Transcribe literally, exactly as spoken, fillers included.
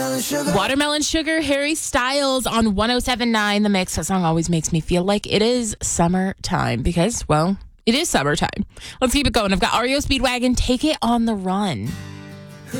Watermelon sugar. Watermelon Sugar, Harry Styles on one oh seven point nine The Mix. That song always makes me feel like it is summertime because, well, it is summertime. Let's keep it going. I've got R E O Speedwagon, Take It on the Run.